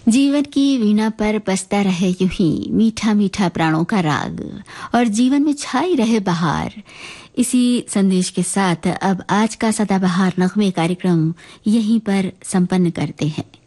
जीवन की वीणा पर बजता रहे यूं ही मीठा मीठा प्राणों का राग और जीवन में छाई रहे बहार। इसी संदेश के साथ अब आज का सदाबहार नगमे कार्यक्रम यहीं पर संपन्न करते हैं।